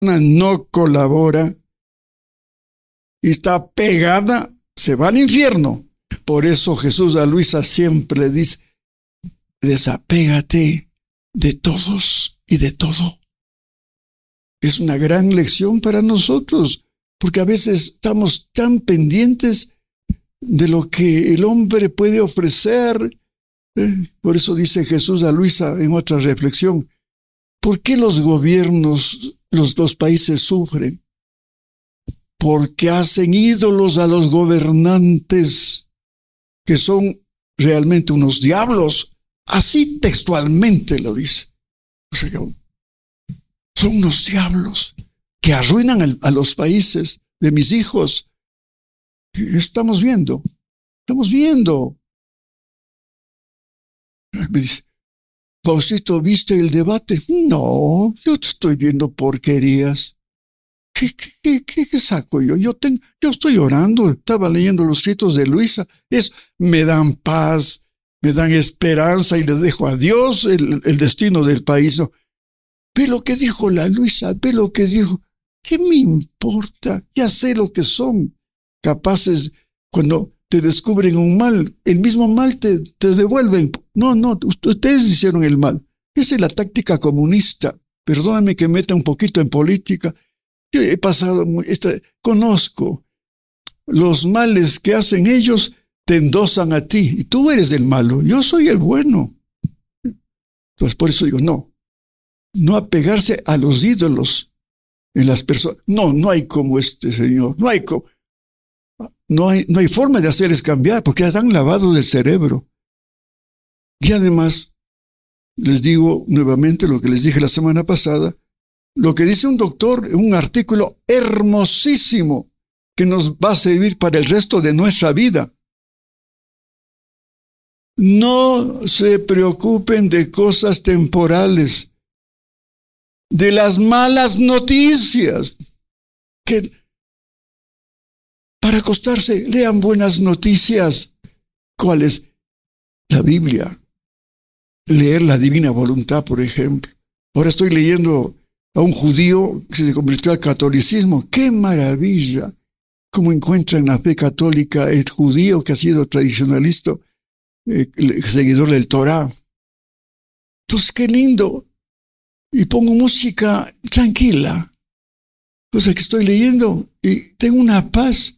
no colabora y está pegada, se va al infierno. Por eso Jesús a Luisa siempre le dice, desapégate de todos y de todo. Es una gran lección para nosotros, porque a veces estamos tan pendientes de lo que el hombre puede ofrecer. Por eso dice Jesús a Luisa en otra reflexión, ¿por qué los gobiernos, los países sufren? Porque hacen ídolos a los gobernantes, que son realmente unos diablos. Así textualmente lo dice. O sea, son unos diablos que arruinan a los países de mis hijos. Estamos viendo. Me dice, Faustito, ¿viste el debate? No, yo te estoy viendo porquerías. ¿Qué saco yo? Yo estoy orando, estaba leyendo los escritos de Luisa. Me dan paz, me dan esperanza y le dejo a Dios el destino del país. ¿No? Ve lo que dijo la Luisa, ve lo que dijo. ¿Qué me importa? Ya sé lo que son capaces cuando te descubren un mal. El mismo mal te devuelven. No, ustedes hicieron el mal. Esa es la táctica comunista. Perdóname que meta un poquito en política. Yo he pasado, conozco los males que hacen ellos, te endosan a ti y tú eres el malo, yo soy el bueno. Entonces por eso digo, no apegarse a los ídolos en las personas. No hay como este señor, no hay forma de hacerles cambiar porque ya están lavados del cerebro. Y además, les digo nuevamente lo que les dije la semana pasada, lo que dice un doctor en un artículo hermosísimo que nos va a servir para el resto de nuestra vida. No se preocupen de cosas temporales, de las malas noticias. Que para acostarse lean buenas noticias. ¿Cuál es? La Biblia. Leer la Divina Voluntad, por ejemplo. Ahora estoy leyendo a un judío que se convirtió al catolicismo. ¡Qué maravilla! Cómo encuentra en la fe católica el judío que ha sido tradicionalista, seguidor del Torah. Entonces, qué lindo. Y pongo música tranquila. Cosa que estoy leyendo y tengo una paz.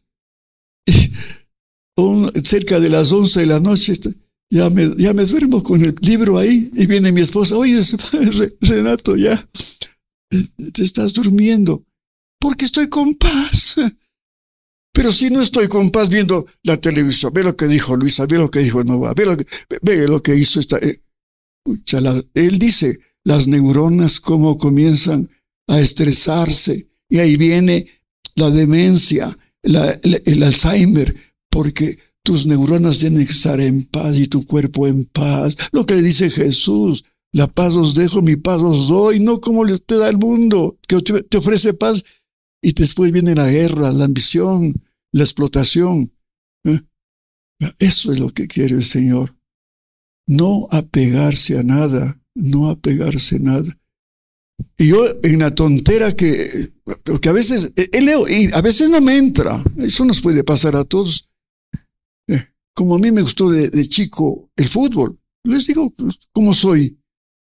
Cerca de las 11 de la noche, ya me duermo con el libro ahí y viene mi esposa. Oye, Renato, ya te estás durmiendo, porque estoy con paz. Pero si no estoy con paz viendo la televisión, ve lo que dijo Luisa, ve lo que dijo Nova, ve lo que hizo esta. Él dice, las neuronas cómo comienzan a estresarse, y ahí viene la demencia, el Alzheimer, porque tus neuronas tienen que estar en paz y tu cuerpo en paz. Lo que le dice Jesús, la paz os dejo, mi paz os doy, no como te da el mundo, que te ofrece paz y después viene la guerra, la ambición, la explotación. Eso es lo que quiere el Señor. No apegarse a nada, no apegarse a nada. Y yo en la tontera porque a veces leo y a veces no me entra. Eso nos puede pasar a todos. Como a mí me gustó de chico el fútbol. Les digo cómo soy.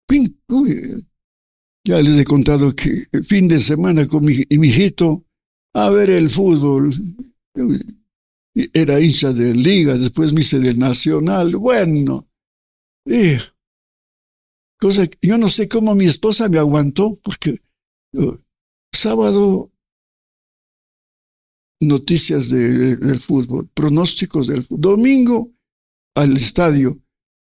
Ya les he contado que el fin de semana con mi hijito a ver el fútbol. Era hincha de Liga, después me hice del Nacional. Bueno, cosa que yo no sé cómo mi esposa me aguantó, porque sábado noticias del fútbol, pronósticos del fútbol, domingo al estadio.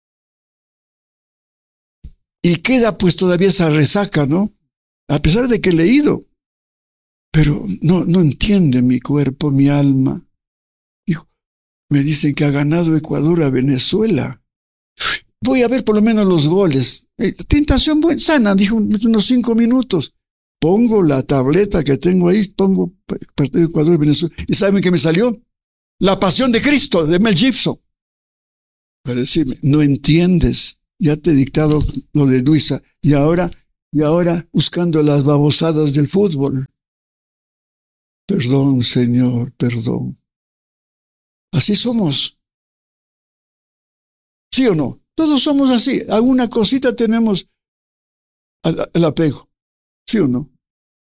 Y queda pues todavía esa resaca, ¿no? A pesar de que he leído. Pero no entiende mi cuerpo, mi alma. Hijo, me dicen que ha ganado Ecuador a Venezuela. Voy a ver por lo menos los goles. Tentación buena, sana, dijo, unos 5 minutos. Pongo la tableta que tengo ahí, pongo partido de Ecuador y Venezuela. ¿Y saben qué me salió? La Pasión de Cristo, de Mel Gibson. Para decirme, no entiendes. Ya te he dictado lo de Luisa. Y ahora Y ahora buscando las babosadas del fútbol. Perdón, Señor, perdón. Así somos. ¿Sí o no? Todos somos así. Alguna cosita tenemos al apego. ¿Sí o no?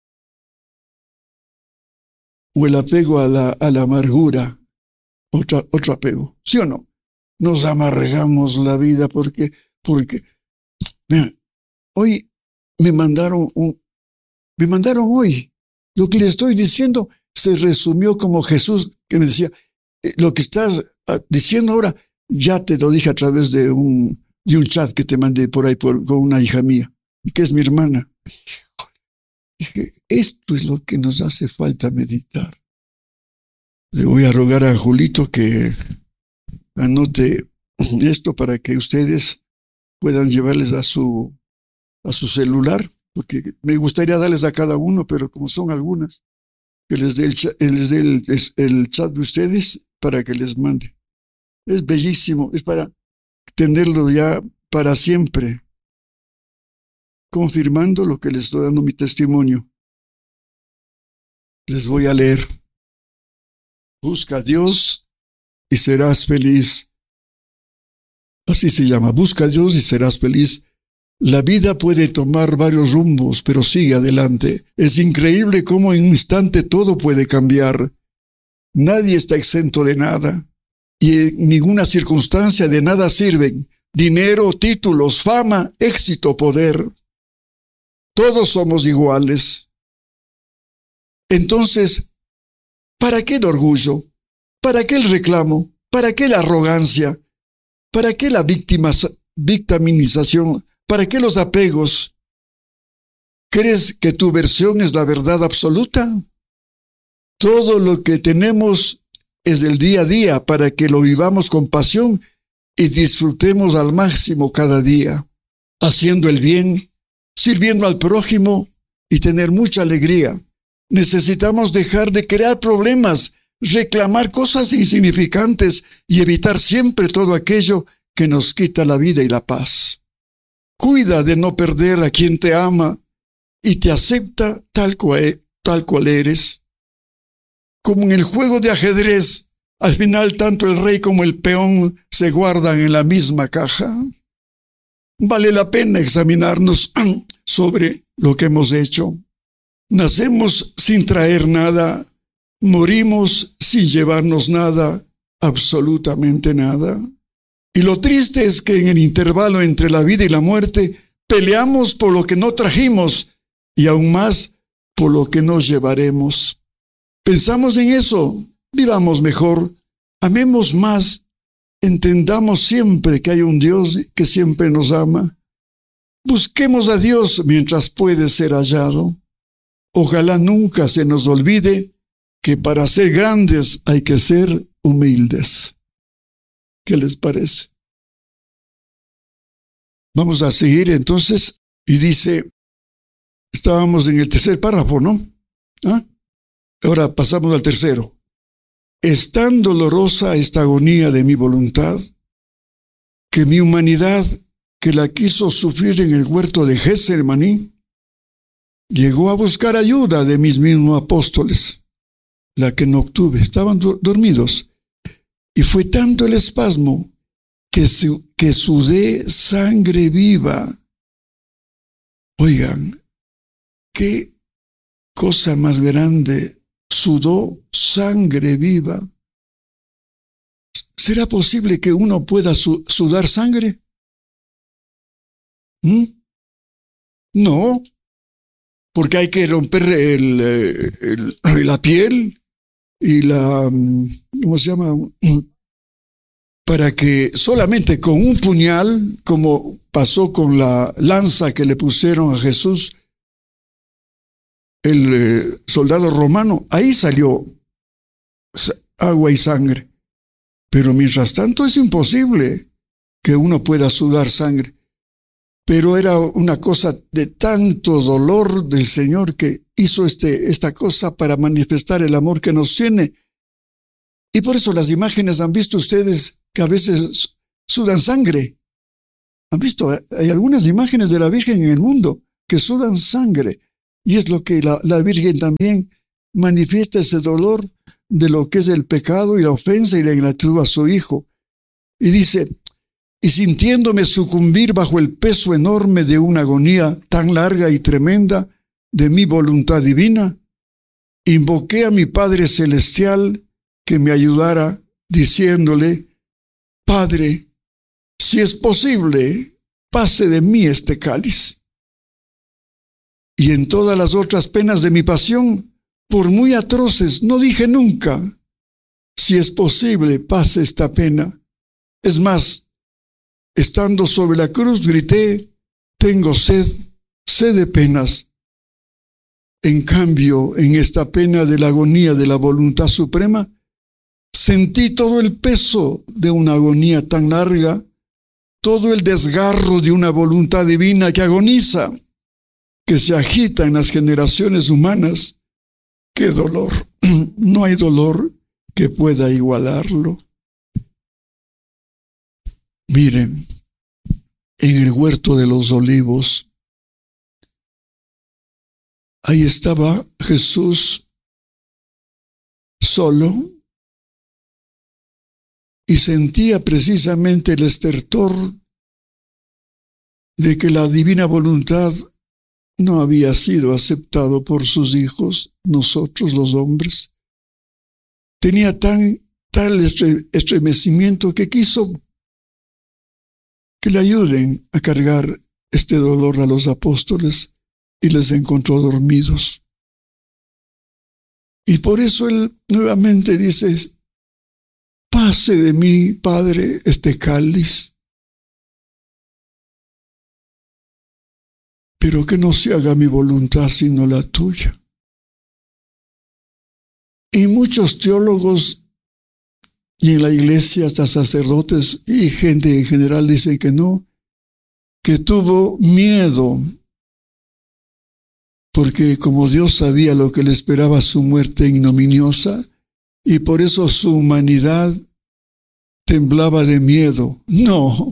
O el apego a la amargura. Otro apego. ¿Sí o no? Nos amargamos la vida porque mira, hoy me mandaron hoy. Lo que le estoy diciendo se resumió como Jesús que me decía, lo que estás diciendo ahora, ya te lo dije a través de un chat que te mandé por ahí con una hija mía, que es mi hermana. Dije, esto es lo que nos hace falta meditar. Le voy a rogar a Julito que anote esto para que ustedes puedan llevarles a su celular, porque me gustaría darles a cada uno, pero como son algunas, que les dé el chat de ustedes para que les mande. Es bellísimo, es para tenerlo ya para siempre, confirmando lo que les estoy dando mi testimonio. Les voy a leer. Busca a Dios y serás feliz. Así se llama, busca a Dios y serás feliz. La vida puede tomar varios rumbos, pero sigue adelante. Es increíble cómo en un instante todo puede cambiar. Nadie está exento de nada, y en ninguna circunstancia de nada sirven dinero, títulos, fama, éxito, poder. Todos somos iguales. Entonces, ¿para qué el orgullo? ¿Para qué el reclamo? ¿Para qué la arrogancia? ¿Para qué la victimización? ¿Para qué los apegos? ¿Crees que tu versión es la verdad absoluta? Todo lo que tenemos es del día a día para que lo vivamos con pasión y disfrutemos al máximo cada día, haciendo el bien, sirviendo al prójimo y tener mucha alegría. Necesitamos dejar de crear problemas, reclamar cosas insignificantes y evitar siempre todo aquello que nos quita la vida y la paz. Cuida de no perder a quien te ama y te acepta tal cual eres. Como en el juego de ajedrez, al final tanto el rey como el peón se guardan en la misma caja. Vale la pena examinarnos sobre lo que hemos hecho. Nacemos sin traer nada, morimos sin llevarnos nada, absolutamente nada. Y lo triste es que en el intervalo entre la vida y la muerte peleamos por lo que no trajimos y aún más por lo que nos llevaremos. Pensamos en eso, vivamos mejor, amemos más, entendamos siempre que hay un Dios que siempre nos ama. Busquemos a Dios mientras puede ser hallado. Ojalá nunca se nos olvide que para ser grandes hay que ser humildes. ¿Qué les parece? Vamos a seguir entonces, y dice, estábamos en el tercer párrafo, ¿no? Ahora pasamos al tercero. Es tan dolorosa esta agonía de mi voluntad, que mi humanidad, que la quiso sufrir en el huerto de Getsemaní, llegó a buscar ayuda de mis mismos apóstoles, la que no obtuve. Estaban dormidos. Y fue tanto el espasmo que sudé sangre viva. Oigan, qué cosa más grande, sudó sangre viva. ¿Será posible que uno pueda sudar sangre? No, porque hay que romper la piel y ¿cómo se llama? Para que solamente con un puñal, como pasó con la lanza que le pusieron a Jesús, el soldado romano, ahí salió agua y sangre. Pero mientras tanto es imposible que uno pueda sudar sangre. Pero era una cosa de tanto dolor del Señor que hizo esta cosa para manifestar el amor que nos tiene. Y por eso las imágenes, han visto ustedes que a veces sudan sangre. Han visto, hay algunas imágenes de la Virgen en el mundo que sudan sangre. Y es lo que la Virgen también manifiesta, ese dolor de lo que es el pecado y la ofensa y la ingratitud a su Hijo. Y dice, y sintiéndome sucumbir bajo el peso enorme de una agonía tan larga y tremenda de mi voluntad divina, invoqué a mi Padre Celestial que me ayudara, diciéndole, Padre, si es posible, pase de mí este cáliz. Y en todas las otras penas de mi pasión, por muy atroces, no dije nunca, si es posible, pase esta pena. Es más, estando sobre la cruz, grité, tengo sed de penas. En cambio, en esta pena de la agonía de la voluntad suprema, sentí todo el peso de una agonía tan larga, todo el desgarro de una voluntad divina que agoniza, que se agita en las generaciones humanas. ¡Qué dolor! No hay dolor que pueda igualarlo. Miren, en el huerto de los olivos, ahí estaba Jesús solo y sentía precisamente el estertor de que la divina voluntad no había sido aceptado por sus hijos, nosotros los hombres. Tenía tal estremecimiento que quiso que le ayuden a cargar este dolor a los apóstoles y les encontró dormidos. Y por eso él nuevamente dice, pase de mí, Padre, este cáliz, pero que no se haga mi voluntad sino la tuya. Y muchos teólogos y en la iglesia hasta sacerdotes y gente en general dicen que no, que tuvo miedo, porque como Dios sabía lo que le esperaba su muerte ignominiosa, y por eso su humanidad temblaba de miedo. No.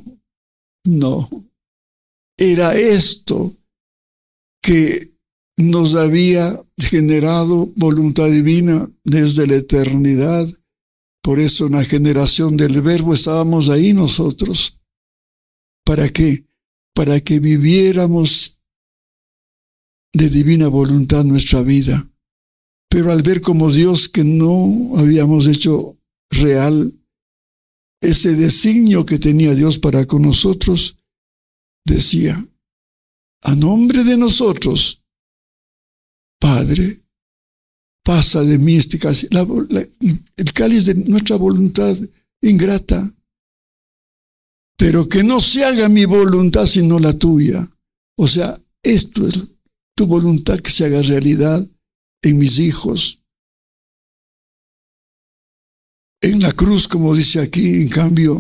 Era esto que nos había generado voluntad divina desde la eternidad. Por eso en la generación del Verbo estábamos ahí nosotros. ¿Para qué? Para que viviéramos de divina voluntad nuestra vida. Pero al ver como Dios que no habíamos hecho real ese designio que tenía Dios para con nosotros, decía, a nombre de nosotros, Padre, pasa de mí este cáliz, el cáliz de nuestra voluntad ingrata, pero que no se haga mi voluntad sino la tuya. O sea, esto es tu voluntad que se haga realidad en mis hijos. En la cruz, como dice aquí, en cambio,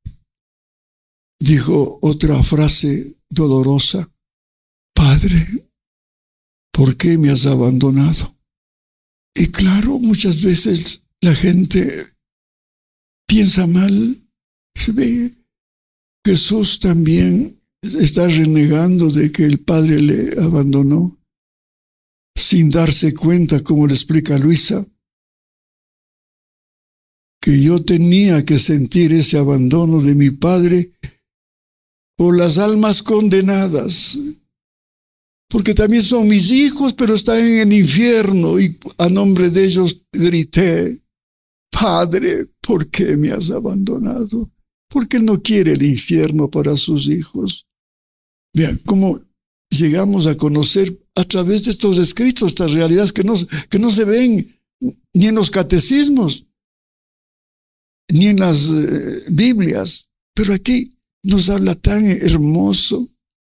dijo otra frase dolorosa, Padre, ¿por qué me has abandonado? Y claro, muchas veces la gente piensa mal. Se ve, Jesús también está renegando de que el Padre le abandonó, sin darse cuenta, como le explica Luisa, que yo tenía que sentir ese abandono de mi Padre por las almas condenadas, porque también son mis hijos, pero están en el infierno, y a nombre de ellos grité, Padre, ¿por qué me has abandonado? Porque Él no quiere el infierno para sus hijos. Vean cómo llegamos a conocer a través de estos escritos estas realidades que no se ven ni en los catecismos, ni en las Biblias, pero aquí nos habla tan hermoso.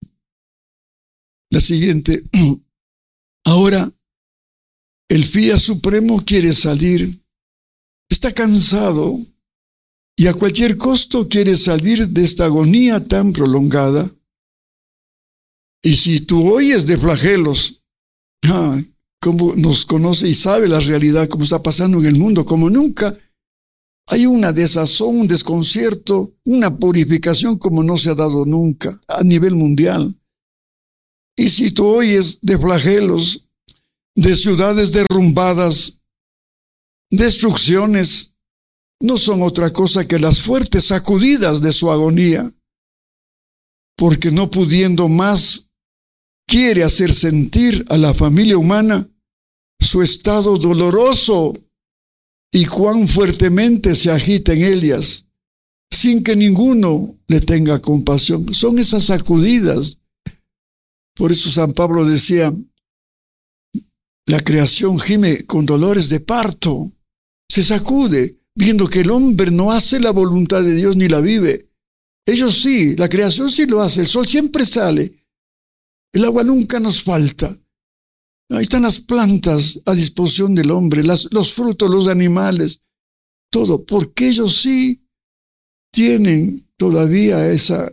La siguiente, ahora el Fiat Supremo quiere salir, está cansado y a cualquier costo quiere salir de esta agonía tan prolongada. Y si tú oyes de flagelos, como nos conoce y sabe la realidad, como está pasando en el mundo, como nunca, hay una desazón, un desconcierto, una purificación como no se ha dado nunca a nivel mundial. Y si tú oyes de flagelos, de ciudades derrumbadas, destrucciones, no son otra cosa que las fuertes sacudidas de su agonía, porque no pudiendo más, quiere hacer sentir a la familia humana su estado doloroso y cuán fuertemente se agita en ellas, sin que ninguno le tenga compasión. Son esas sacudidas. Por eso San Pablo decía, la creación gime con dolores de parto, se sacude, viendo que el hombre no hace la voluntad de Dios ni la vive. Ellos sí, la creación sí lo hace, el sol siempre sale, el agua nunca nos falta. Ahí están las plantas a disposición del hombre, los frutos, los animales, todo, porque ellos sí tienen todavía ese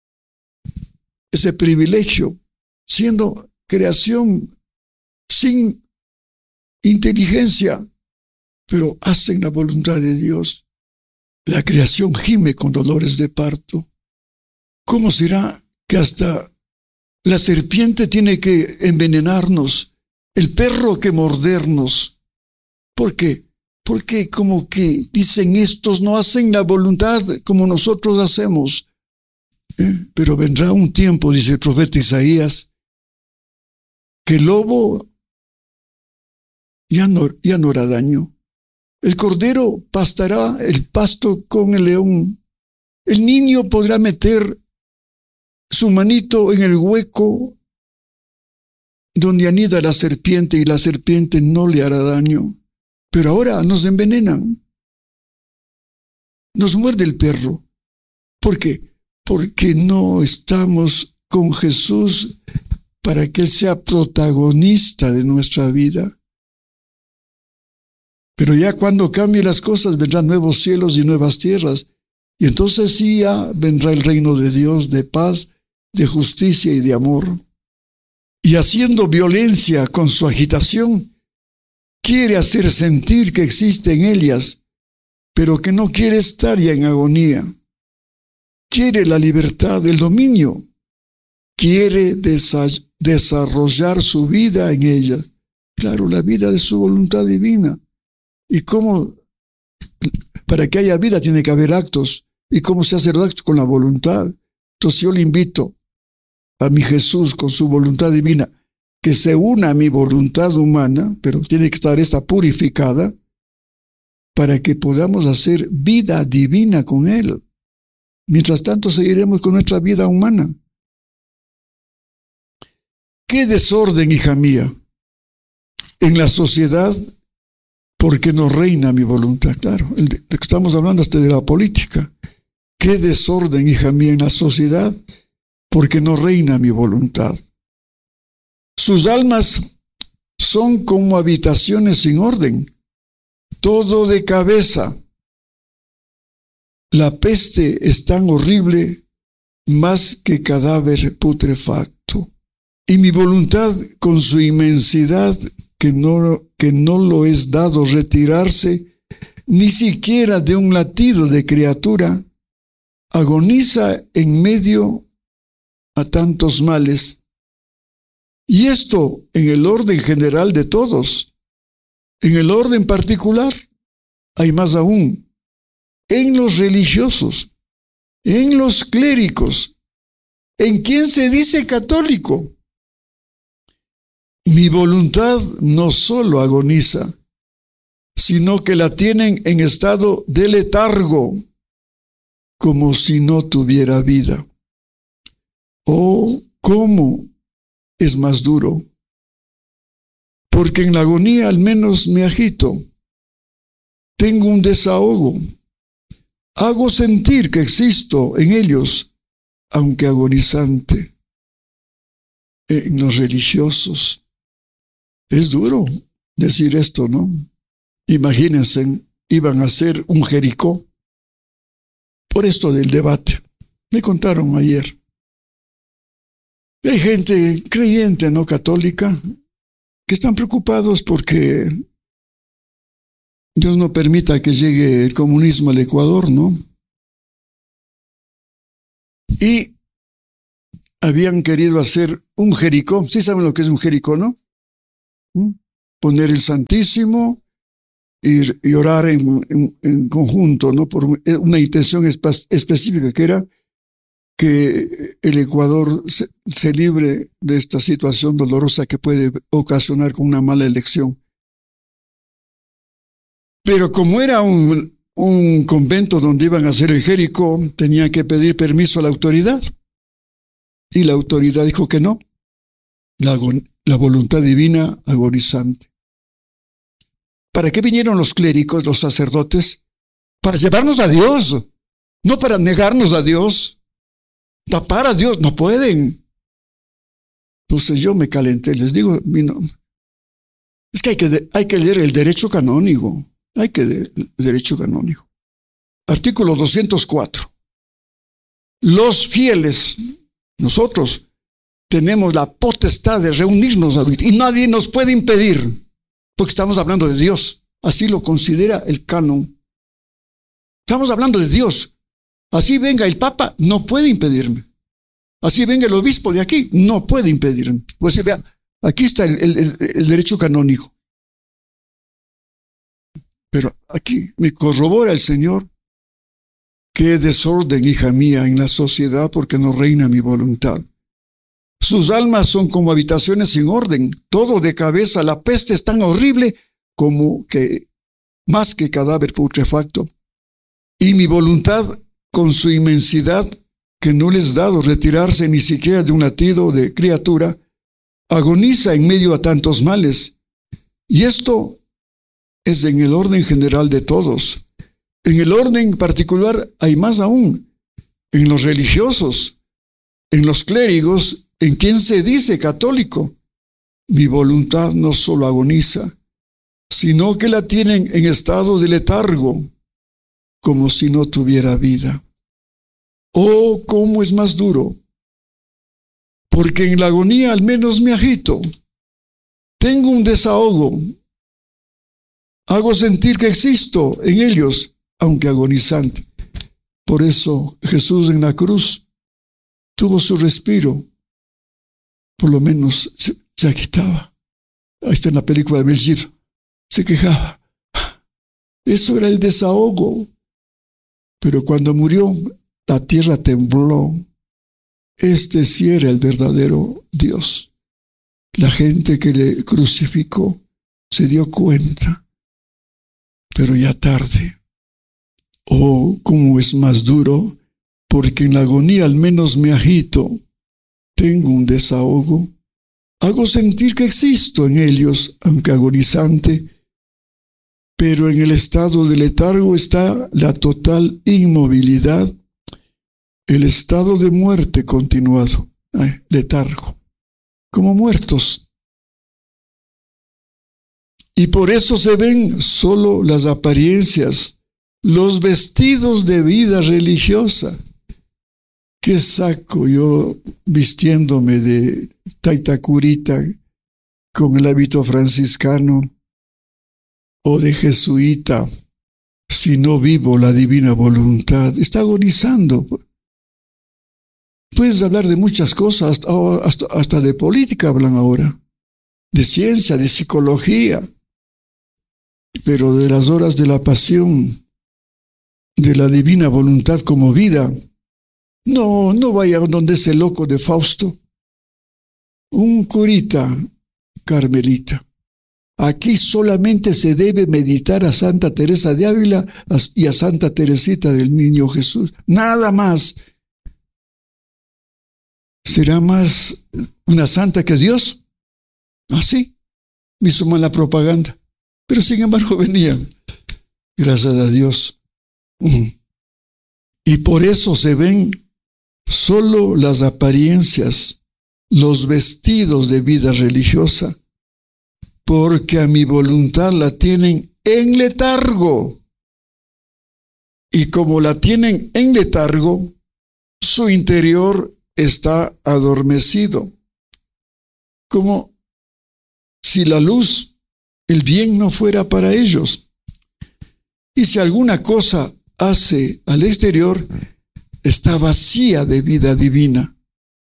privilegio, siendo creación sin inteligencia, pero hacen la voluntad de Dios. La creación gime con dolores de parto. ¿Cómo será que hasta la serpiente tiene que envenenarnos, el perro que mordernos? ¿Por qué? Porque como que dicen, estos no hacen la voluntad como nosotros hacemos. Pero vendrá un tiempo, dice el profeta Isaías, que el lobo ya no hará daño. El cordero pastará el pasto con el león. El niño podrá meter su manito en el hueco donde anida la serpiente y la serpiente no le hará daño. Pero ahora nos envenenan. Nos muerde el perro. ¿Por qué? Porque no estamos con Jesús para que Él sea protagonista de nuestra vida. Pero ya cuando cambien las cosas, vendrán nuevos cielos y nuevas tierras. Y entonces sí ya vendrá el reino de Dios de paz, de justicia y de amor. Y haciendo violencia con su agitación, quiere hacer sentir que existe en ellas, pero que no quiere estar ya en agonía. Quiere la libertad, el dominio. Quiere desarrollar su vida en ellas. Claro, la vida de su voluntad divina. ¿Y cómo? Para que haya vida tiene que haber actos. ¿Y cómo se hace el acto? Con la voluntad. Entonces yo le invito a mi Jesús con su voluntad divina, que se una a mi voluntad humana, pero tiene que estar esta purificada, para que podamos hacer vida divina con Él. Mientras tanto seguiremos con nuestra vida humana. ¡Qué desorden, hija mía! En la sociedad, porque no reina mi voluntad. Claro, de que estamos hablando hasta de la política. ¡Qué desorden, hija mía, en la sociedad! Porque no reina mi voluntad. Sus almas son como habitaciones sin orden, todo de cabeza. La peste es tan horrible, más que cadáver putrefacto. Y mi voluntad, con su inmensidad, que no lo es dado retirarse, ni siquiera de un latido de criatura, agoniza en medio a tantos males. Y esto en el orden general de todos. En el orden particular hay más aún. En los religiosos, en los clérigos, en quien se dice católico. Mi voluntad no solo agoniza, sino que la tienen en estado de letargo, como si no tuviera vida. Oh, ¿cómo es más duro? Porque en la agonía al menos me agito. Tengo un desahogo. Hago sentir que existo en ellos, aunque agonizante. En los religiosos. Es duro decir esto, ¿no? Imagínense, iban a hacer un Jericó por esto del debate. Me contaron ayer. Hay gente creyente, no católica, que están preocupados porque Dios no permita que llegue el comunismo al Ecuador, ¿no? Y habían querido hacer un Jericó. ¿Sí saben lo que es un Jericó, no? Poner el Santísimo y orar en conjunto, ¿no? Por una intención específica que era que el Ecuador se libre de esta situación dolorosa que puede ocasionar con una mala elección. Pero como era un convento donde iban a hacer el Jericó, tenía que pedir permiso a la autoridad. Y la autoridad dijo que no. La voluntad divina agonizante. ¿Para qué vinieron los clérigos, los sacerdotes? Para llevarnos a Dios, no para negarnos a Dios. Tapar a Dios, no pueden. Entonces yo me calenté, les digo, es que hay que leer el derecho canónico. Hay que leer el derecho canónico. Artículo 204. Los fieles, nosotros, tenemos la potestad de reunirnos ahorita y nadie nos puede impedir, porque estamos hablando de Dios. Así lo considera el canon. Estamos hablando de Dios. Así venga el Papa, no puede impedirme. Así venga el obispo de aquí, no puede impedirme. Pues vea, aquí está el derecho canónico. Pero aquí me corrobora el Señor que desorden, hija mía, en la sociedad porque no reina mi voluntad. Sus almas son como habitaciones sin orden, todo de cabeza, la peste es tan horrible como que más que cadáver putrefacto. Y mi voluntad, con su inmensidad, que no les ha dado retirarse ni siquiera de un latido de criatura, agoniza en medio a tantos males. Y esto es en el orden general de todos. En el orden particular hay más aún. En los religiosos, en los clérigos, en quien se dice católico, mi voluntad no solo agoniza, sino que la tienen en estado de letargo, como si no tuviera vida. Oh, cómo es más duro, porque en la agonía al menos me agito, tengo un desahogo, hago sentir que existo en ellos, aunque agonizante. Por eso Jesús en la cruz tuvo su respiro, por lo menos se agitaba. Ahí está en la película de Mel Gibson, se quejaba. Eso era el desahogo. Pero cuando murió, la tierra tembló. Este sí era el verdadero Dios. La gente que le crucificó se dio cuenta, pero ya tarde. Oh, cómo es más duro, porque en la agonía al menos me agito, tengo un desahogo, hago sentir que existo en ellos, aunque agonizante, pero en el estado de letargo está la total inmovilidad, el estado de muerte continuado, letargo, como muertos. Y por eso se ven solo las apariencias, los vestidos de vida religiosa. ¿Qué saco yo vistiéndome de taitacurita con el hábito franciscano o de jesuita si no vivo la divina voluntad? Está agonizando. Puedes hablar de muchas cosas, hasta de política hablan ahora, de ciencia, de psicología, pero de las horas de la pasión, de la divina voluntad como vida, no vaya donde ese loco de Fausto, un curita carmelita. Aquí solamente se debe meditar a Santa Teresa de Ávila y a Santa Teresita del Niño Jesús, nada más. ¿Será más una santa que Dios? Así, me hizo mala propaganda. Pero sin embargo venían, gracias a Dios. Y por eso se ven solo las apariencias, los vestidos de vida religiosa, porque a mi voluntad la tienen en letargo. Y como la tienen en letargo, su interior está adormecido, como si la luz, el bien no fuera para ellos. Y si alguna cosa hace al exterior, está vacía de vida divina.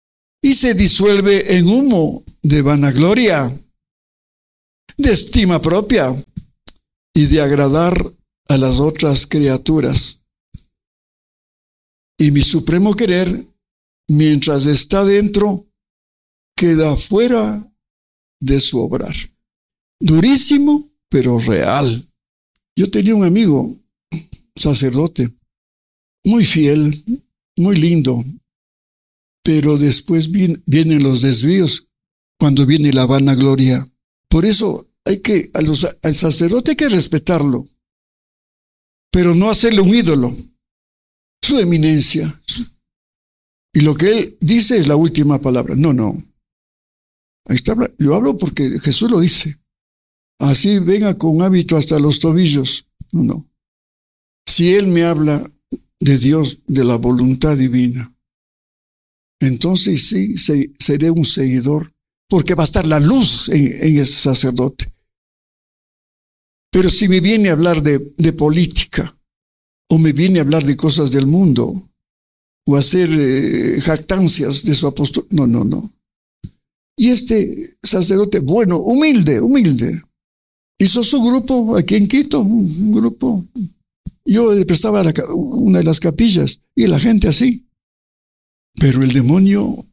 y se disuelve en humo de vanagloria, de estima propia y de agradar a las otras criaturas. Y mi supremo querer, mientras está dentro, queda fuera de su obrar. Durísimo, pero real. Yo tenía un amigo, sacerdote, muy fiel, muy lindo, pero después vienen los desvíos, cuando viene la vanagloria. Por eso al sacerdote hay que respetarlo, pero no hacerle un ídolo. Su eminencia. Y lo que él dice es la última palabra. No. Ahí está. Yo hablo porque Jesús lo dice. Así venga con hábito hasta los tobillos. No. Si él me habla de Dios, de la voluntad divina, entonces sí seré un seguidor, porque va a estar la luz en ese sacerdote. Pero si me viene a hablar de política, o me viene a hablar de cosas del mundo, o hacer jactancias de su apóstol, no. Y este sacerdote, bueno, humilde, hizo su grupo aquí en Quito, un grupo. Yo le prestaba una de las capillas, y la gente así. Pero el demonio,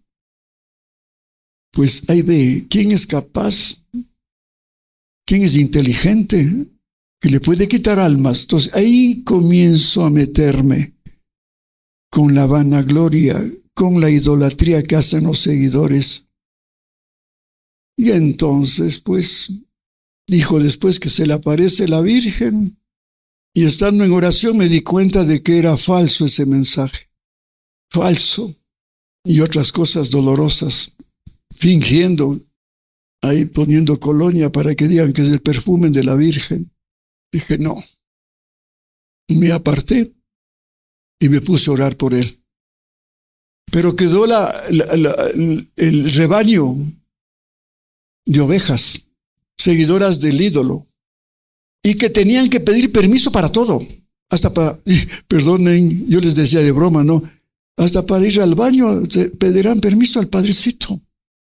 pues ahí ve quién es capaz, quién es inteligente, que le puede quitar almas. Entonces ahí comienzo a meterme con la vanagloria, con la idolatría que hacen los seguidores. Y entonces, pues, dijo, después que se le aparece la Virgen, y estando en oración me di cuenta de que era falso ese mensaje. Falso. Y otras cosas dolorosas, fingiendo, ahí poniendo colonia para que digan que es el perfume de la Virgen. Dije, no. Me aparté y me puse a orar por él. Pero quedó el rebaño de ovejas, seguidoras del ídolo, y que tenían que pedir permiso para todo. Hasta para, perdonen, yo les decía de broma, ¿no? Hasta para ir al baño pedirán permiso al Padrecito.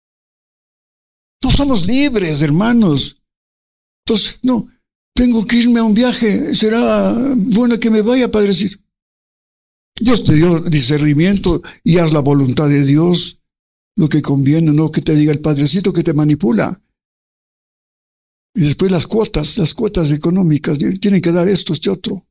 No somos libres, hermanos. Entonces, no, tengo que irme a un viaje. ¿Será bueno que me vaya, Padrecito? Dios te dio discernimiento y haz la voluntad de Dios, lo que conviene, no que te diga el Padrecito que te manipula. Y después las cuotas económicas, tienen que dar esto, este otro.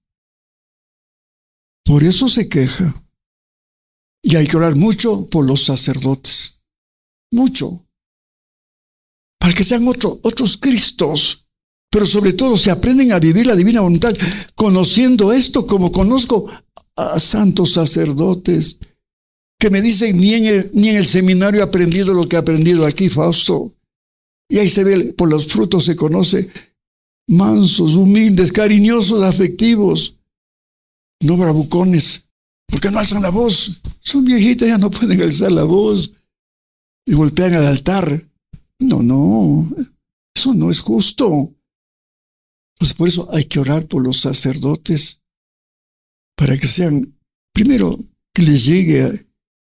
Por eso se queja. Y hay que orar mucho por los sacerdotes. Mucho. Para que sean otros Cristos. Pero sobre todo se aprenden a vivir la divina voluntad. Conociendo esto como conozco a santos sacerdotes que me dicen ni en el seminario he aprendido lo que he aprendido aquí, Fausto. Y ahí se ve, por los frutos se conoce, mansos, humildes, cariñosos, afectivos. No bravucones. Porque no alzan la voz. Son viejitas, ya no pueden alzar la voz. Y golpean al altar. No. Eso no es justo. Pues por eso hay que orar por los sacerdotes. Para que sean, primero, que les llegue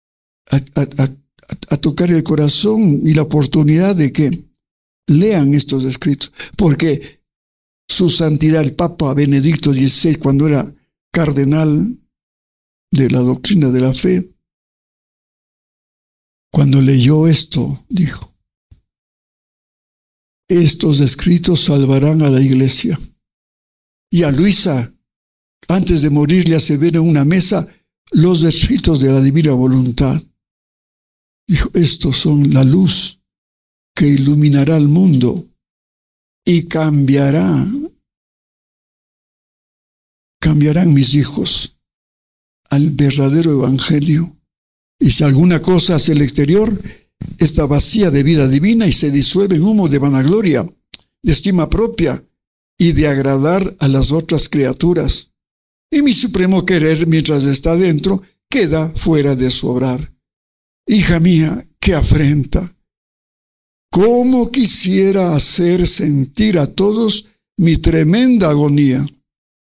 a tocar el corazón y la oportunidad de que lean estos escritos. Porque su santidad, el Papa Benedicto XVI, cuando era cardenal de la doctrina de la fe, cuando leyó esto, dijo, estos escritos salvarán a la iglesia. Y a Luisa, antes de morir, le hace ver en una mesa los escritos de la divina voluntad. Dijo, estos son la luz que iluminará el mundo y cambiarán mis hijos al verdadero evangelio. Y si alguna cosa hacia el exterior, está vacía de vida divina y se disuelve en humo de vanagloria, de estima propia y de agradar a las otras criaturas. Y mi supremo querer, mientras está dentro, queda fuera de su obrar. Hija mía, qué afrenta. ¿Cómo quisiera hacer sentir a todos mi tremenda agonía?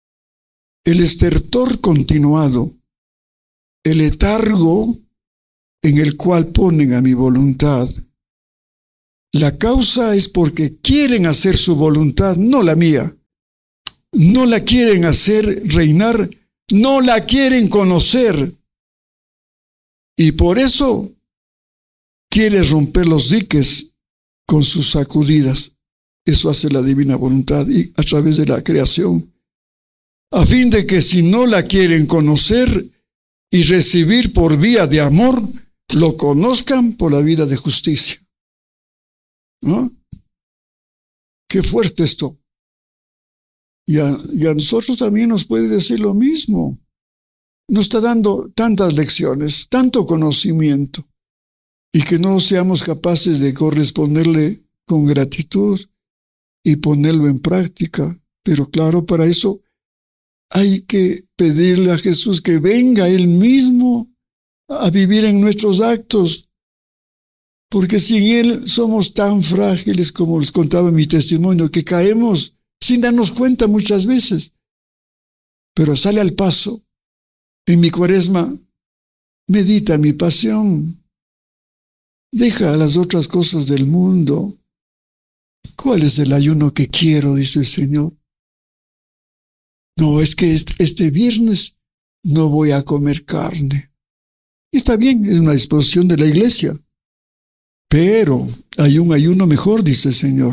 El estertor continuado, el letargo en el cual ponen a mi voluntad. La causa es porque quieren hacer su voluntad, no la mía. No la quieren hacer reinar, no la quieren conocer. Y por eso quiere romper los diques con sus sacudidas. Eso hace la divina voluntad y a través de la creación. A fin de que si no la quieren conocer y recibir por vía de amor, lo conozcan por la vida de justicia. ¿No? Qué fuerte esto. Y a nosotros también nos puede decir lo mismo. Nos está dando tantas lecciones, tanto conocimiento, y que no seamos capaces de corresponderle con gratitud y ponerlo en práctica. Pero claro, para eso hay que pedirle a Jesús que venga Él mismo a vivir en nuestros actos, porque sin Él somos tan frágiles, como les contaba en mi testimonio, que caemos sin darnos cuenta muchas veces. Pero sale al paso. En mi cuaresma, medita mi pasión. Deja las otras cosas del mundo. ¿Cuál es el ayuno que quiero?, dice el Señor. No, es que este viernes no voy a comer carne. Y está bien, es una disposición de la iglesia. Pero hay un ayuno mejor, dice el Señor.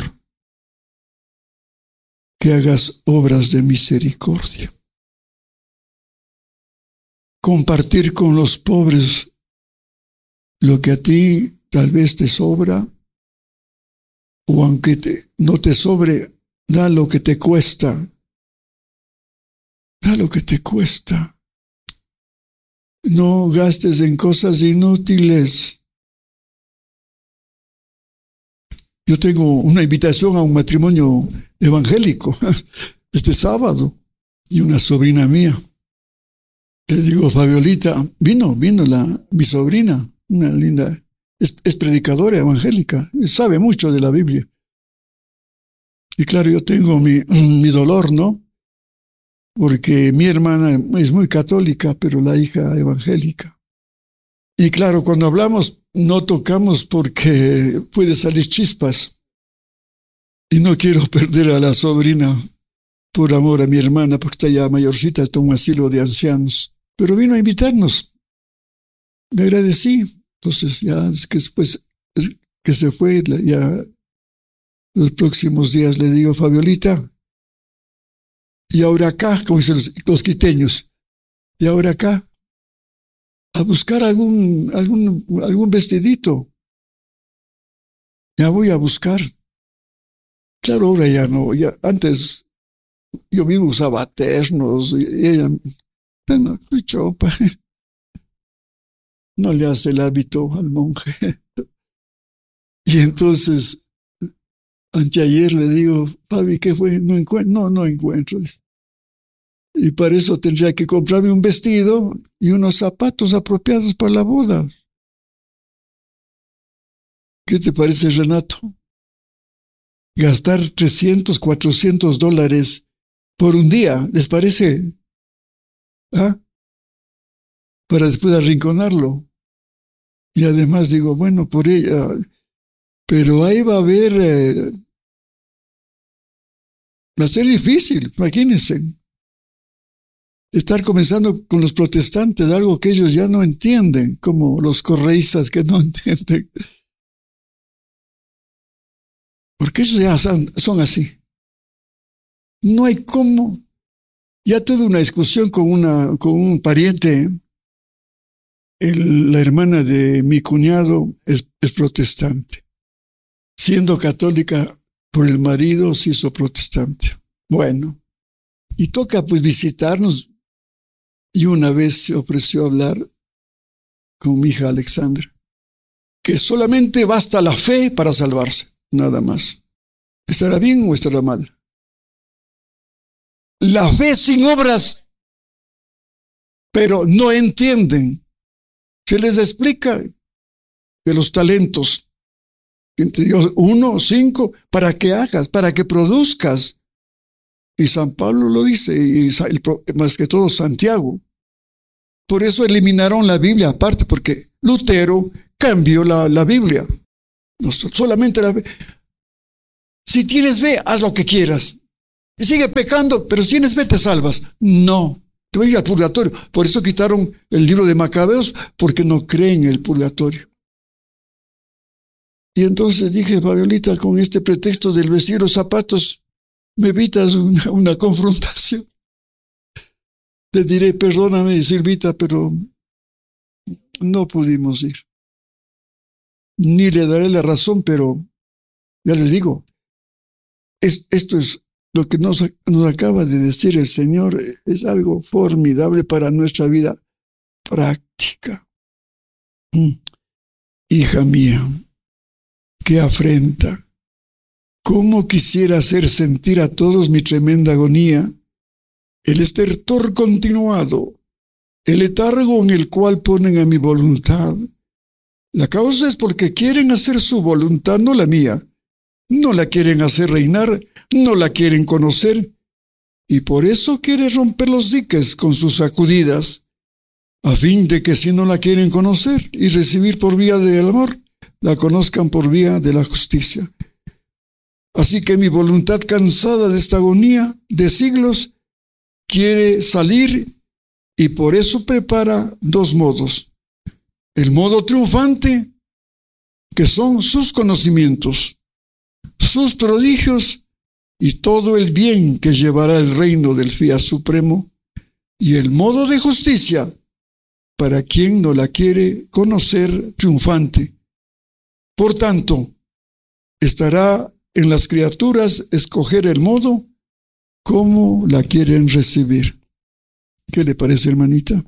Que hagas obras de misericordia. Compartir con los pobres lo que a ti tal vez te sobra, o aunque no te sobre, da lo que te cuesta. Da lo que te cuesta. No gastes en cosas inútiles. Yo tengo una invitación a un matrimonio evangélico este sábado, y una sobrina mía. Le digo, Fabiolita, vino mi sobrina, una linda, es predicadora evangélica, sabe mucho de la Biblia. Y claro, yo tengo mi dolor, ¿no? Porque mi hermana es muy católica, pero la hija evangélica. Y claro, cuando hablamos, no tocamos porque puede salir chispas. Y no quiero perder a la sobrina por amor a mi hermana, porque está ya mayorcita, está en un asilo de ancianos. Pero vino a invitarnos. Le agradecí. Entonces, ya después que se fue, ya los próximos días le digo, Fabiolita, y ahora acá, como dicen los quiteños, y ahora acá, a buscar algún vestidito. Ya voy a buscar. Claro, ahora ya no. Ya, antes yo mismo usaba ternos, y ella, bueno, chopa. No le hace el hábito al monje. Y entonces, anteayer le digo, Fabi, ¿qué fue? No encuentro. Y para eso tendría que comprarme un vestido y unos zapatos apropiados para la boda. ¿Qué te parece, Renato? Gastar $300, $400 por un día, ¿les parece? ¿Ah? Para después arrinconarlo. Y además digo, bueno, por ella, pero ahí va a haber, va a ser difícil, imagínense. Estar comenzando con los protestantes, algo que ellos ya no entienden, como los correístas que no entienden. Porque ellos ya son así. No hay cómo. Ya tuve una discusión con un pariente. La hermana de mi cuñado es protestante. Siendo católica por el marido, se hizo protestante. Bueno, y toca pues visitarnos. Y una vez se ofreció a hablar con mi hija Alexandra, que solamente basta la fe para salvarse, nada más. ¿Estará bien o estará mal? La fe sin obras, pero no entienden. Se les explica de los talentos, entre 1, 5, para que hagas, para que produzcas. Y San Pablo lo dice, y más que todo Santiago. Por eso eliminaron la Biblia aparte, porque Lutero cambió la Biblia. No solamente la Biblia. Si tienes fe, haz lo que quieras. Y sigue pecando, pero si tienes fe, te salvas. No, te vas a ir al purgatorio. Por eso quitaron el libro de Macabeos, porque no creen en el purgatorio. Y entonces dije, Fabiolita, con este pretexto del vestir los zapatos, me evitas una confrontación. Te diré, perdóname, Silvita, pero no pudimos ir. Ni le daré la razón, pero ya les digo, esto es lo que nos acaba de decir el Señor, es algo formidable para nuestra vida práctica. Hija mía, qué afrenta. Cómo quisiera hacer sentir a todos mi tremenda agonía, el estertor continuado, el letargo en el cual ponen a mi voluntad. La causa es porque quieren hacer su voluntad, no la mía. No la quieren hacer reinar, no la quieren conocer, y por eso quiere romper los diques con sus sacudidas, a fin de que si no la quieren conocer y recibir por vía del amor, la conozcan por vía de la justicia. Así que mi voluntad, cansada de esta agonía de siglos, quiere salir y por eso prepara dos modos. El modo triunfante, que son sus conocimientos, sus prodigios y todo el bien que llevará el reino del Fiat Supremo, y el modo de justicia para quien no la quiere conocer triunfante. Por tanto, estará en las criaturas escoger el modo como la quieren recibir. ¿Qué le parece, hermanita?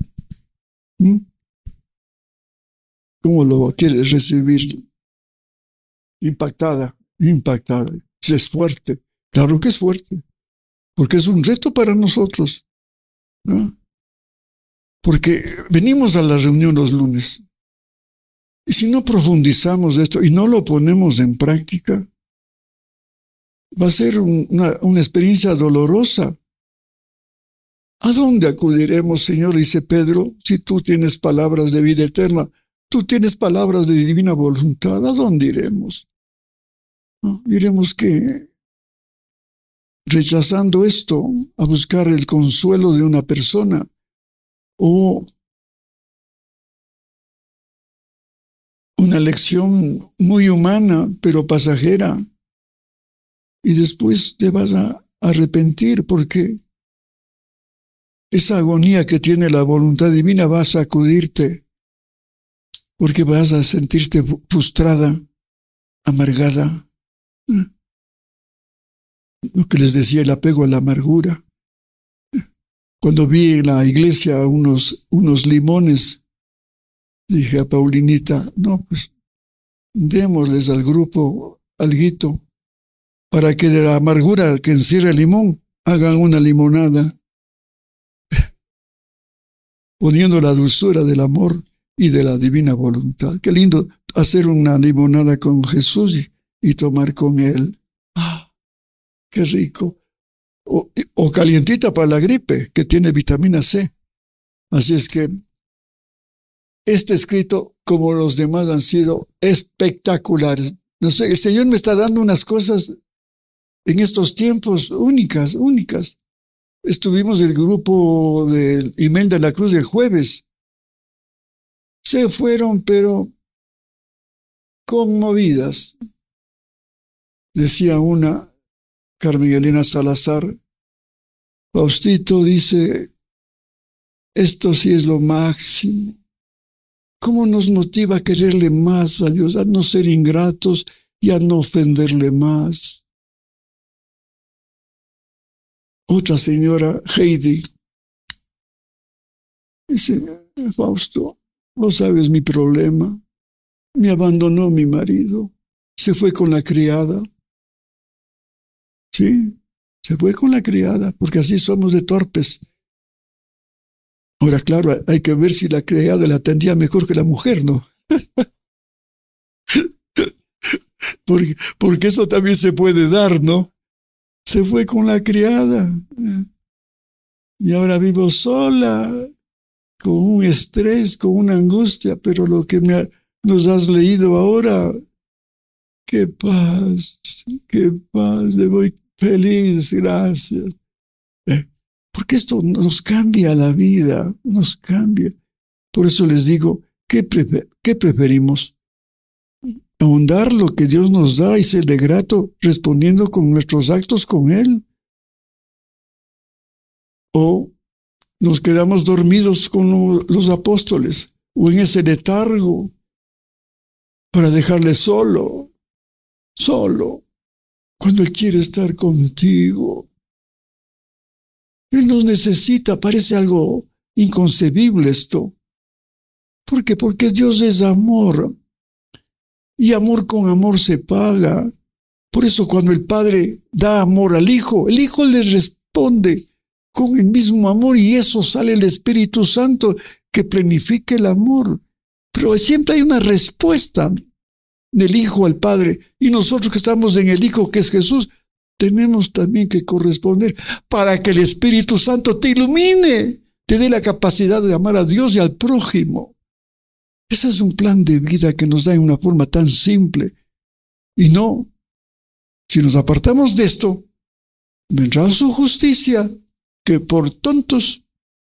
¿Cómo lo quieres recibir? Impactada. Es fuerte. Claro que es fuerte. Porque es un reto para nosotros, ¿no? Porque venimos a la reunión los lunes. Y si no profundizamos esto y no lo ponemos en práctica, va a ser una experiencia dolorosa. ¿A dónde acudiremos, Señor? Dice Pedro, si tú tienes palabras de vida eterna, tú tienes palabras de divina voluntad, ¿a dónde iremos? ¿No? Iremos que rechazando esto a buscar el consuelo de una persona o una lección muy humana pero pasajera, y después te vas a arrepentir porque esa agonía que tiene la voluntad divina va a sacudirte, porque vas a sentirte frustrada, amargada. Lo que les decía, el apego a la amargura. Cuando vi en la iglesia unos limones, dije a Paulinita, no, pues démosles al grupo alguito para que de la amargura que encierra el limón hagan una limonada, poniendo la dulzura del amor y de la divina voluntad. Qué lindo hacer una limonada con Jesús y tomar con Él. ¡Ah, qué rico! O calientita para la gripe, que tiene vitamina C. Así es que este escrito, como los demás, han sido espectaculares. No sé, el Señor me está dando unas cosas en estos tiempos únicas. Estuvimos el grupo del Imelda de la Cruz del jueves. Se fueron, pero conmovidas. Decía una, Carmen Elena Salazar, Faustito dice, esto sí es lo máximo. ¿Cómo nos motiva a quererle más a Dios, a no ser ingratos y a no ofenderle más? Otra señora, Heidi, dice, Fausto, no sabes mi problema. Me abandonó mi marido, se fue con la criada. Sí, se fue con la criada, porque así somos de torpes. Ahora, claro, hay que ver si la criada la atendía mejor que la mujer, ¿no? porque eso también se puede dar, ¿no? Se fue con la criada. Y ahora vivo sola. con un estrés, con una angustia, pero lo que nos has leído ahora, qué paz, le voy feliz, gracias. Porque esto nos cambia la vida, nos cambia. Por eso les digo, ¿qué preferimos? Ahondar lo que Dios nos da y serle grato respondiendo con nuestros actos con Él. O nos quedamos dormidos con los apóstoles o en ese letargo para dejarle solo, cuando Él quiere estar contigo. Él nos necesita, parece algo inconcebible esto. ¿Por qué? Porque Dios es amor. Y amor con amor se paga. Por eso cuando el Padre da amor al Hijo, el Hijo le responde con el mismo amor y eso sale el Espíritu Santo que planifique el amor. Pero siempre hay una respuesta del Hijo al Padre. Y nosotros que estamos en el Hijo, que es Jesús, tenemos también que corresponder para que el Espíritu Santo te ilumine, te dé la capacidad de amar a Dios y al prójimo. Ese es un plan de vida que nos da en una forma tan simple. Y no, si nos apartamos de esto, vendrá su justicia, que por tontos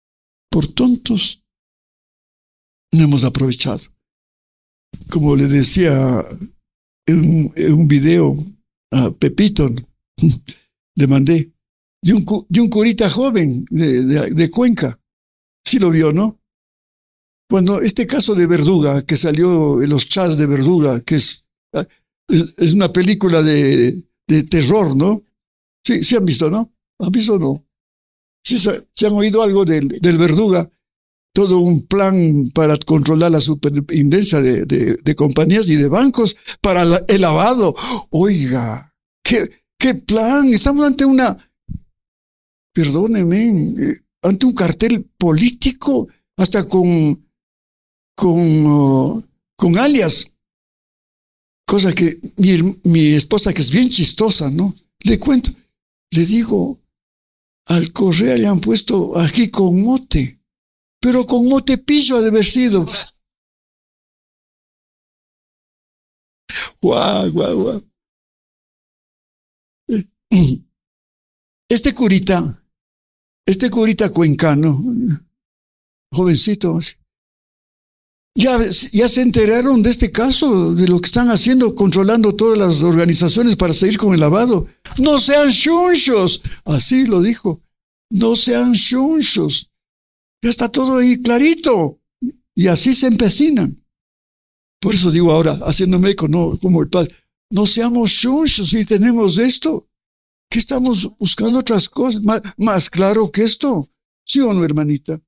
no hemos aprovechado. Como le decía en un video a Pepito, le mandé, de un curita joven de Cuenca. Sí lo vio, ¿no? Cuando este caso de Verduga, que salió en los chats de Verduga, que es una película de terror, ¿no? Sí han visto, ¿no? ¿Han visto o no? Sí han oído algo del Verduga, todo un plan para controlar la superintendencia de compañías y de bancos para el lavado. Oiga, ¿qué plan? Estamos ante perdónenme, ante un cartel político, hasta con alias, cosa que mi esposa, que es bien chistosa, ¿no? Le cuento, le digo, al Correa le han puesto ají con mote, pero con mote pillo ha de haber sido. Guau. Este curita cuencano, jovencito, ya se enteraron de este caso, de lo que están haciendo, controlando todas las organizaciones para seguir con el lavado. No sean chunchos, así lo dijo. No sean chunchos. Ya está todo ahí clarito. Y así se empecinan. Por eso digo ahora, haciéndome eco, no como el Padre, no seamos chunchos si tenemos esto. ¿Qué estamos buscando otras cosas? Más claro que esto. ¿Sí o no, hermanita?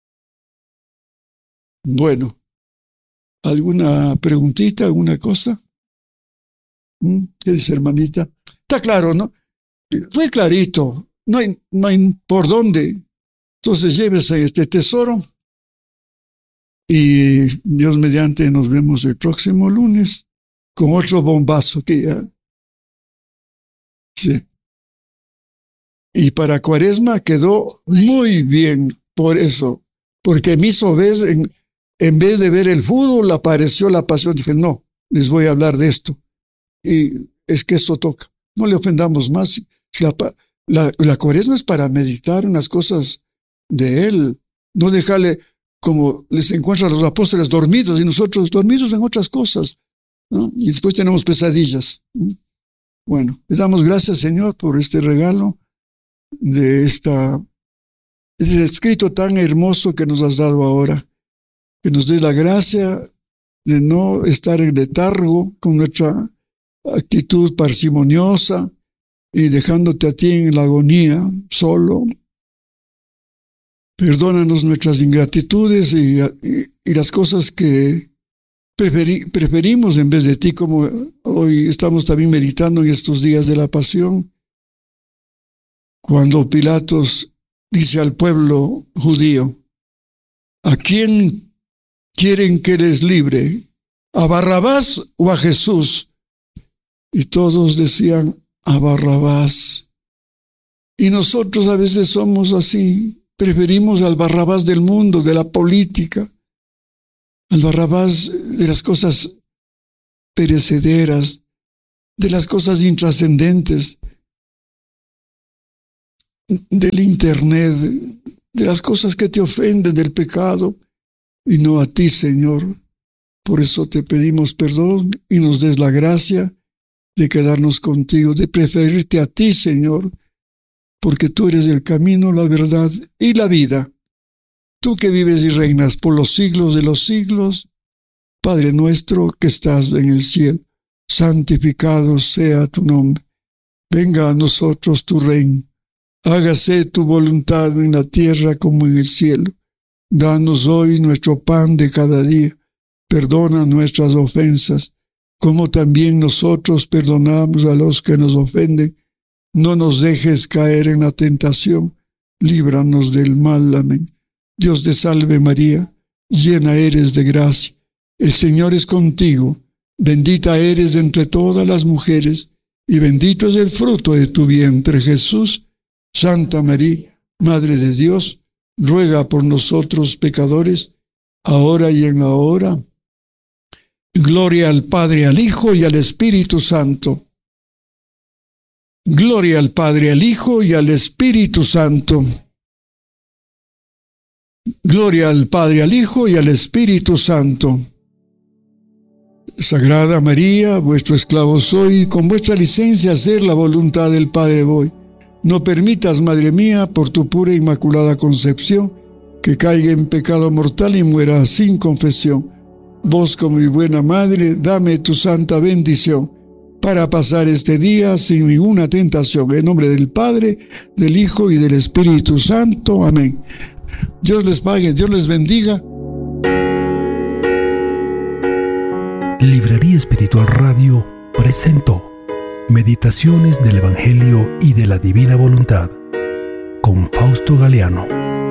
Bueno. ¿Alguna preguntita, alguna cosa? ¿Qué dice, hermanita? Está claro, ¿no? Muy clarito. No hay por dónde. Entonces llévese este tesoro y Dios mediante nos vemos el próximo lunes con otro bombazo que ya. Sí. Y para Cuaresma quedó muy bien por eso, porque me hizo ver en vez de ver el fútbol, apareció la pasión. Dije, no, les voy a hablar de esto. Y es que eso toca. No le ofendamos más. La Cuaresma es para meditar unas cosas de Él. No dejarle, como les encuentran a los apóstoles, dormidos y nosotros dormidos en otras cosas, ¿no? Y después tenemos pesadillas. Bueno, les damos gracias, Señor, por este regalo de este escrito tan hermoso que nos has dado ahora. Que nos dé la gracia de no estar en letargo con nuestra actitud parsimoniosa y dejándote a ti en la agonía solo. Perdónanos nuestras ingratitudes y las cosas que preferimos en vez de ti, como hoy estamos también meditando en estos días de la pasión, cuando Pilatos dice al pueblo judío, ¿a quién quieren que les libre? ¿A Barrabás o a Jesús? Y todos decían, a Barrabás. Y nosotros a veces somos así, Preferimos al Barrabás del mundo, de la política, al Barrabás de las cosas perecederas, de las cosas intrascendentes, del internet, de las cosas que te ofenden, del pecado, y no a ti, Señor. Por eso te pedimos perdón y nos des la gracia de quedarnos contigo, de preferirte a ti, Señor, porque tú eres el camino, la verdad y la vida. Tú que vives y reinas por los siglos de los siglos, Padre nuestro que estás en el cielo, santificado sea tu nombre. Venga a nosotros tu reino. Hágase tu voluntad en la tierra como en el cielo. Danos hoy nuestro pan de cada día. Perdona nuestras ofensas, como también nosotros perdonamos a los que nos ofenden. No nos dejes caer en la tentación. Líbranos del mal. Amén. Dios te salve María, llena eres de gracia. El Señor es contigo. Bendita eres entre todas las mujeres, y bendito es el fruto de tu vientre, Jesús. Santa María, Madre de Dios, ruega por nosotros pecadores, ahora y en la hora. Gloria al Padre, al Hijo y al Espíritu Santo. Gloria al Padre, al Hijo y al Espíritu Santo. Gloria al Padre, al Hijo y al Espíritu Santo. Sagrada María, vuestro esclavo soy, con vuestra licencia hacer la voluntad del Padre voy. No permitas, Madre mía, por tu pura e inmaculada concepción, que caiga en pecado mortal y muera sin confesión. Vos, como mi buena Madre, dame tu santa bendición, para pasar este día sin ninguna tentación. En nombre del Padre, del Hijo y del Espíritu Santo. Amén. Dios les pague, Dios les bendiga. Librería Espiritual Radio presentó Meditaciones del Evangelio y de la Divina Voluntad con Fausto Galeano.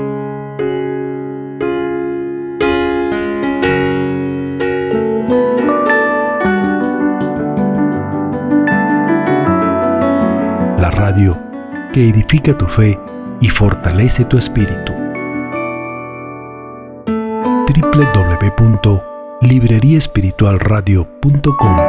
La radio que edifica tu fe y fortalece tu espíritu. www.libreriaespiritualradio.com